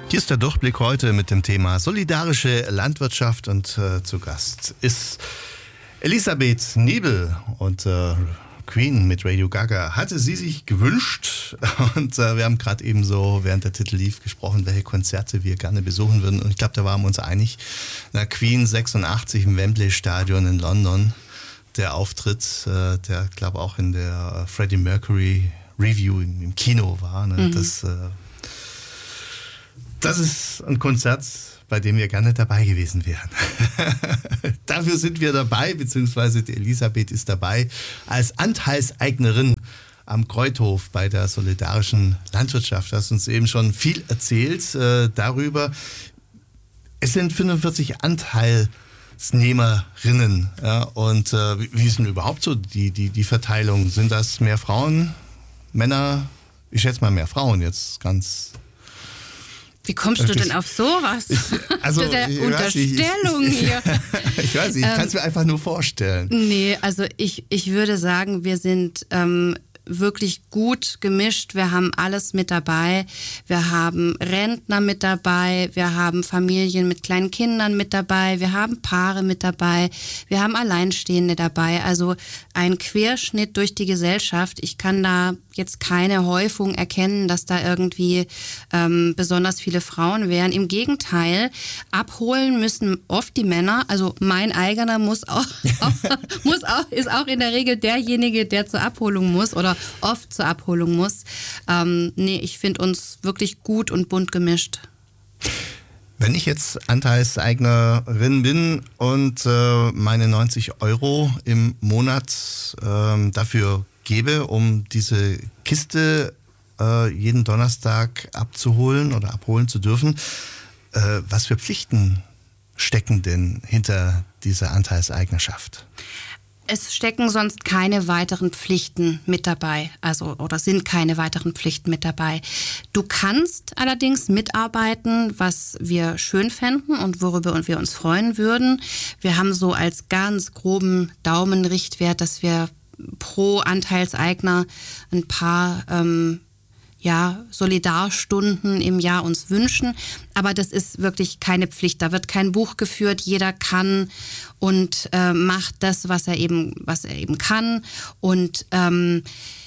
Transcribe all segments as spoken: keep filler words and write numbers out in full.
Hier ist der Durchblick heute mit dem Thema solidarische Landwirtschaft und äh, zu Gast ist Elisabeth Nebel und äh, Queen mit Radio Gaga hatte sie sich gewünscht und äh, wir haben gerade eben so, während der Titel lief, gesprochen, welche Konzerte wir gerne besuchen würden und ich glaube, da waren wir uns einig. Na, Queen sechsundachtzig im Wembley Stadion in London, der Auftritt, äh, der glaube auch in der Freddie Mercury Review im, im Kino war, ne? Mhm. Das äh, Das ist ein Konzert, bei dem wir gerne dabei gewesen wären. Dafür sind wir dabei, beziehungsweise die Elisabeth ist dabei als Anteilseignerin am Kreuthof bei der solidarischen Landwirtschaft. Du hast uns eben schon viel erzählt äh, darüber. Es sind fünfundvierzig Anteilsnehmerinnen. Ja, und äh, wie ist denn überhaupt so die, die, die Verteilung? Sind das mehr Frauen, Männer? Ich schätze mal mehr Frauen jetzt ganz... Wie kommst du denn auf sowas? Ich, also, das ist ja ich Unterstellung ich, ich, hier. Ich weiß nicht, ich kann es mir einfach nur vorstellen. Nee, also ich, ich würde sagen, wir sind ähm, wirklich gut gemischt. Wir haben alles mit dabei. Wir haben Rentner mit dabei. Wir haben Familien mit kleinen Kindern mit dabei. Wir haben Paare mit dabei. Wir haben Alleinstehende dabei. Also ein Querschnitt durch die Gesellschaft. Ich kann da jetzt keine Häufung erkennen, dass da irgendwie ähm, besonders viele Frauen wären. Im Gegenteil, abholen müssen oft die Männer. Also mein eigener muss auch, auch, muss auch ist auch in der Regel derjenige, der zur Abholung muss oder oft zur Abholung muss. Ähm, nee, ich finde uns wirklich gut und bunt gemischt. Wenn ich jetzt Anteilseignerin bin und äh, meine neunzig Euro im Monat äh, dafür gebe, um diese Kiste äh, jeden Donnerstag abzuholen oder abholen zu dürfen, äh, was für Pflichten stecken denn hinter dieser Anteilseignerschaft? Es stecken sonst keine weiteren Pflichten mit dabei, also oder sind keine weiteren Pflichten mit dabei. Du kannst allerdings mitarbeiten, was wir schön fänden und worüber wir uns freuen würden. Wir haben so als ganz groben Daumenrichtwert, dass wir pro Anteilseigner ein paar ähm, ja, Solidarstunden im Jahr uns wünschen. Aber das ist wirklich keine Pflicht. Da wird kein Buch geführt. Jeder kann und äh, macht das, was er eben, was er eben kann. Und ähm,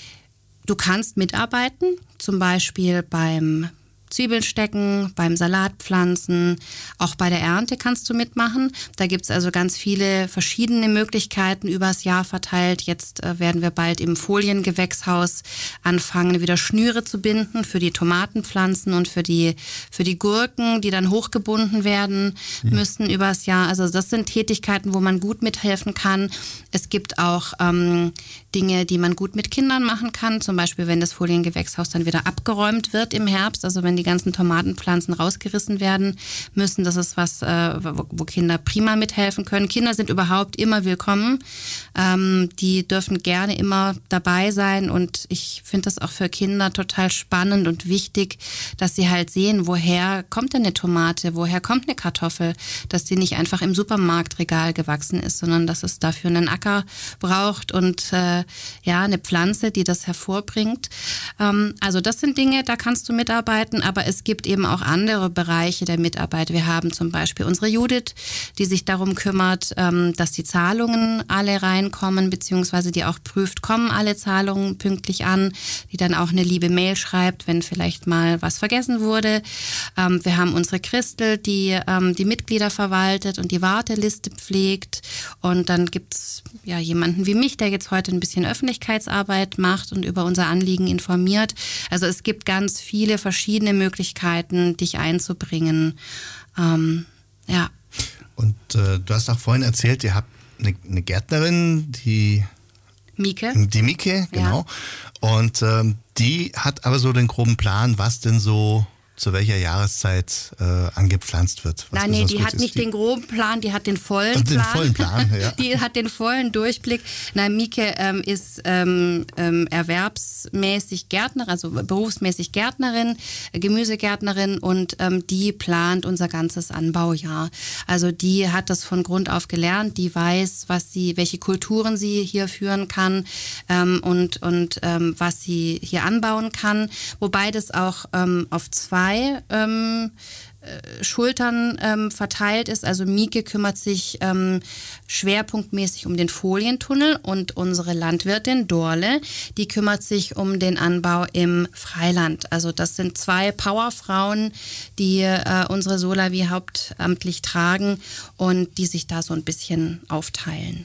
du kannst mitarbeiten, zum Beispiel beim Zwiebeln stecken, beim Salatpflanzen, auch bei der Ernte kannst du mitmachen. Da gibt's also ganz viele verschiedene Möglichkeiten übers Jahr verteilt. Jetzt äh, werden wir bald im Foliengewächshaus anfangen, wieder Schnüre zu binden für die Tomatenpflanzen und für die, für die Gurken, die dann hochgebunden werden mhm. müssen übers Jahr. Also das sind Tätigkeiten, wo man gut mithelfen kann. Es gibt auch ähm, Dinge, die man gut mit Kindern machen kann. Zum Beispiel, wenn das Foliengewächshaus dann wieder abgeräumt wird im Herbst, also wenn die ganzen Tomatenpflanzen rausgerissen werden müssen. Das ist was, äh, wo, wo Kinder prima mithelfen können. Kinder sind überhaupt immer willkommen. Ähm, die dürfen gerne immer dabei sein und ich finde das auch für Kinder total spannend und wichtig, dass sie halt sehen, woher kommt denn eine Tomate, woher kommt eine Kartoffel, dass die nicht einfach im Supermarktregal gewachsen ist, sondern dass es dafür einen Acker braucht und äh, ja, eine Pflanze, die das hervorbringt. Ähm, also das sind Dinge, da kannst du mitarbeiten, aber es gibt eben auch andere Bereiche der Mitarbeit. Wir haben zum Beispiel unsere Judith, die sich darum kümmert, dass die Zahlungen alle reinkommen, beziehungsweise die auch prüft, kommen alle Zahlungen pünktlich an, die dann auch eine liebe Mail schreibt, wenn vielleicht mal was vergessen wurde. Wir haben unsere Christel, die die Mitglieder verwaltet und die Warteliste pflegt. Und dann gibt's ja jemanden wie mich, der jetzt heute ein bisschen Öffentlichkeitsarbeit macht und über unser Anliegen informiert. Also es gibt ganz viele verschiedene Möglichkeiten, dich einzubringen. Ähm, ja. Und äh, du hast auch vorhin erzählt, ihr habt eine, eine Gärtnerin, die Mieke. Die Mieke, genau. Ja. Und ähm, die hat aber so den groben Plan, was denn so zu welcher Jahreszeit äh, angepflanzt wird. Was Nein, nee, die hat nicht die, den groben Plan, die hat den vollen den Plan. Den vollen Plan, ja. Die hat den vollen Durchblick. Nein, Mieke ähm, ist ähm, ähm, erwerbsmäßig Gärtnerin, also berufsmäßig Gärtnerin, äh, Gemüsegärtnerin und ähm, die plant unser ganzes Anbaujahr. Also die hat das von Grund auf gelernt, die weiß, was sie, welche Kulturen sie hier führen kann ähm, und, und ähm, was sie hier anbauen kann. Wobei das auch ähm, auf zwei zwei ähm, Schultern ähm, verteilt ist. Also Mieke kümmert sich ähm, schwerpunktmäßig um den Folientunnel und unsere Landwirtin Dorle, die kümmert sich um den Anbau im Freiland. Also das sind zwei Powerfrauen, die äh, unsere Solavi hauptamtlich tragen und die sich da so ein bisschen aufteilen.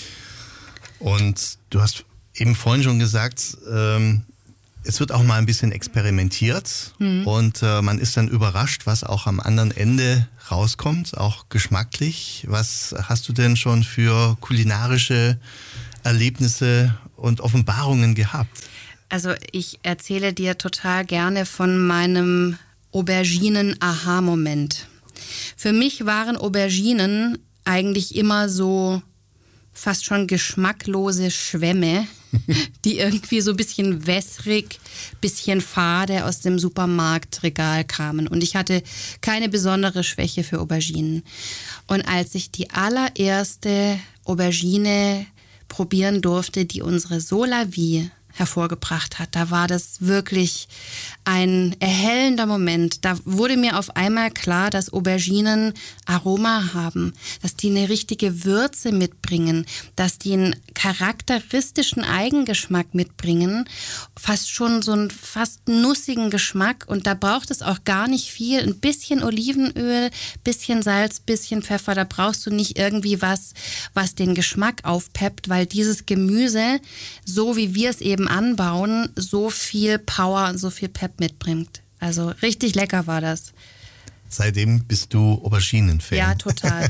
Und du hast eben vorhin schon gesagt, ähm es wird auch mal ein bisschen experimentiert mhm. und äh, man ist dann überrascht, was auch am anderen Ende rauskommt, auch geschmacklich. Was hast du denn schon für kulinarische Erlebnisse und Offenbarungen gehabt? Also ich erzähle dir total gerne von meinem Auberginen-Aha-Moment. Für mich waren Auberginen eigentlich immer so fast schon geschmacklose Schwämme, die irgendwie so ein bisschen wässrig, bisschen fade aus dem Supermarktregal kamen. Und ich hatte keine besondere Schwäche für Auberginen. Und als ich die allererste Aubergine probieren durfte, die unsere Solavi hervorgebracht hat, da war das wirklich ein erhellender Moment. Da wurde mir auf einmal klar, dass Auberginen Aroma haben, dass die eine richtige Würze mitbringen, dass die einen charakteristischen Eigengeschmack mitbringen, fast schon so einen fast nussigen Geschmack. Und da braucht es auch gar nicht viel, ein bisschen Olivenöl, bisschen Salz, bisschen Pfeffer, da brauchst du nicht irgendwie was, was den Geschmack aufpeppt, weil dieses Gemüse, so wie wir es eben anbauen, so viel Power und so viel Pep mitbringt. Also richtig lecker war das. Seitdem bist du Auberginen-Fan. Ja, total.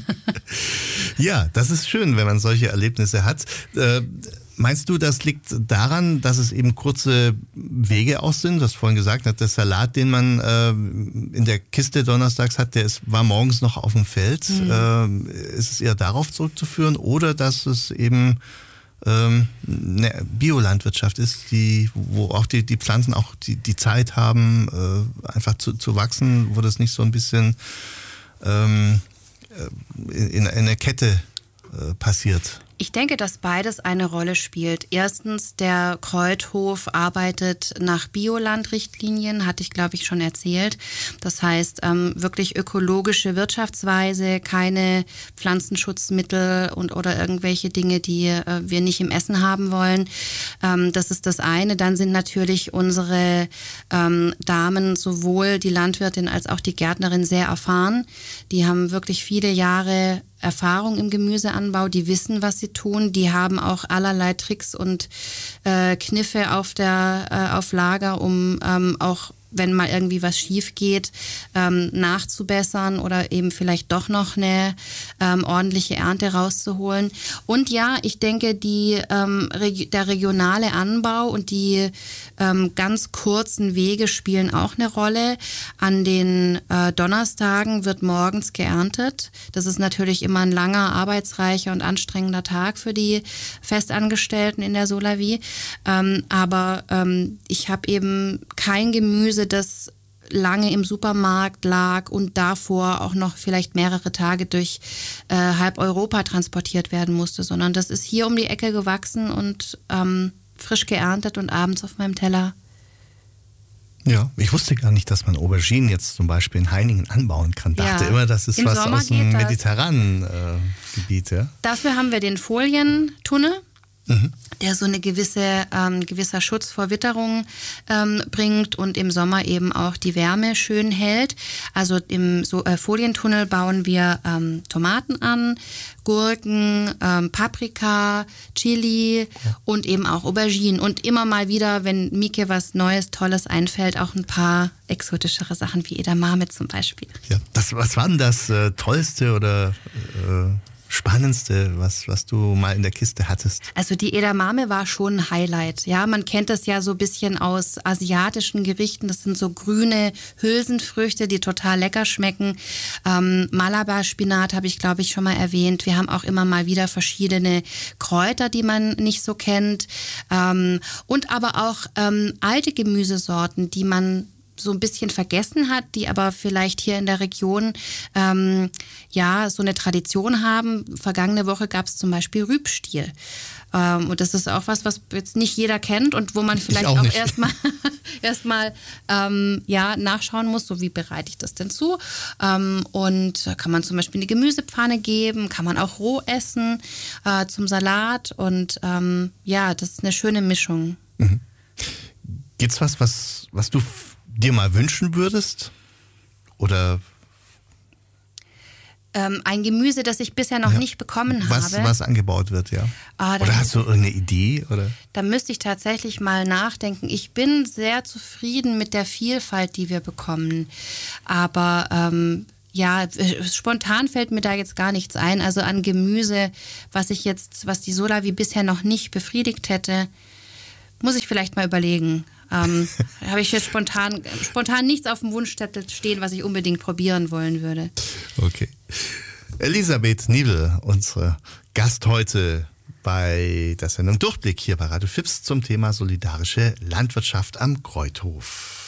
Ja, das ist schön, wenn man solche Erlebnisse hat. Äh, meinst du, das liegt daran, dass es eben kurze Wege auch sind? Du hast vorhin gesagt, der Salat, den man äh, in der Kiste donnerstags hat, der ist, war morgens noch auf dem Feld. Mhm. Äh, ist es eher darauf zurückzuführen oder dass es eben ähm, eine Biolandwirtschaft ist, die, wo auch die, die Pflanzen auch die, die Zeit haben, äh, einfach zu, zu wachsen, wo das nicht so ein bisschen ähm, in, in einer Kette äh, passiert? Ich denke, dass beides eine Rolle spielt. Erstens, der Kreuthof arbeitet nach Biolandrichtlinien, hatte ich, glaube ich, schon erzählt. Das heißt, ähm, wirklich ökologische Wirtschaftsweise, keine Pflanzenschutzmittel und oder irgendwelche Dinge, die äh, wir nicht im Essen haben wollen. Ähm, das ist das eine. Dann sind natürlich unsere ähm, Damen, sowohl die Landwirtin als auch die Gärtnerin, sehr erfahren. Die haben wirklich viele Jahre Erfahrung im Gemüseanbau, die wissen, was sie tun, die haben auch allerlei Tricks und äh, Kniffe auf der äh, auf Lager, um ähm, auch wenn mal irgendwie was schief geht, ähm, nachzubessern oder eben vielleicht doch noch eine ähm, ordentliche Ernte rauszuholen. Und ja, ich denke, die, ähm, reg- der regionale Anbau und die ähm, ganz kurzen Wege spielen auch eine Rolle. An den äh, Donnerstagen wird morgens geerntet. Das ist natürlich immer ein langer, arbeitsreicher und anstrengender Tag für die Festangestellten in der Solavi. Ähm, aber ähm, ich habe eben kein Gemüse, das lange im Supermarkt lag und davor auch noch vielleicht mehrere Tage durch äh, halb Europa transportiert werden musste, sondern das ist hier um die Ecke gewachsen und ähm, frisch geerntet und abends auf meinem Teller. Ja, ich wusste gar nicht, dass man Auberginen jetzt zum Beispiel in Heiningen anbauen kann. Ich dachte ja. immer, das ist Im was Sommer aus dem das. mediterranen äh, Gebiet. Ja? Dafür haben wir den Folientunnel. Mhm. Der so eine gewisse ähm, gewisser Schutz vor Witterung ähm, bringt und im Sommer eben auch die Wärme schön hält. Also im so, äh, Folientunnel bauen wir ähm, Tomaten an, Gurken, ähm, Paprika, Chili ja. und eben auch Auberginen. Und immer mal wieder, wenn Mieke was Neues, Tolles einfällt, auch ein paar exotischere Sachen wie Edamame zum Beispiel. Ja, das, was war denn das äh, Tollste oder äh Spannendste, was, was du mal in der Kiste hattest? Also die Edamame war schon ein Highlight. Ja, man kennt das ja so ein bisschen aus asiatischen Gerichten. Das sind so grüne Hülsenfrüchte, die total lecker schmecken. Ähm, Malabar-Spinat habe ich, glaube ich, schon mal erwähnt. Wir haben auch immer mal wieder verschiedene Kräuter, die man nicht so kennt. Ähm, und aber auch ähm, alte Gemüsesorten, die man so ein bisschen vergessen hat, die aber vielleicht hier in der Region ähm, ja so eine Tradition haben. Vergangene Woche gab es zum Beispiel Rübstiel. Ähm, und das ist auch was, was jetzt nicht jeder kennt und wo man vielleicht auch auch, nicht. erstmal erstmal ähm, ja, nachschauen muss, so wie bereite ich das denn zu. Ähm, und da kann man zum Beispiel eine Gemüsepfanne geben, kann man auch roh essen äh, zum Salat und ähm, ja, das ist eine schöne Mischung. Mhm. Gibt's was, was, was du f- dir mal wünschen würdest? Oder Ähm, ein Gemüse, das ich bisher noch ja, nicht bekommen was, habe. was angebaut wird, ja? Ah, da, Oder hast du irgendeine Idee? Oder? da müsste ich tatsächlich mal nachdenken. Ich bin sehr zufrieden mit der Vielfalt, die wir bekommen. Aber ähm, ja, spontan fällt mir da jetzt gar nichts ein. Also an Gemüse, was ich jetzt, was die Sola wie bisher noch nicht befriedigt hätte, muss ich vielleicht mal überlegen. Ähm, habe ich jetzt spontan, spontan nichts auf dem Wunschzettel stehen, was ich unbedingt probieren wollen würde. Okay. Elisabeth Niebel, unsere Gast heute bei der Sendung Durchblick hier bei Radio Fips zum Thema solidarische Landwirtschaft am Kreuthof.